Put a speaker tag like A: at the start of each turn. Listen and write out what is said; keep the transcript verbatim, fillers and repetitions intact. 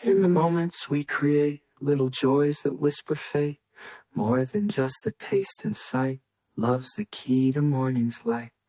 A: In the moments we create, little joys that whisper fate, more than just the taste and sight, love's the key to morning's light.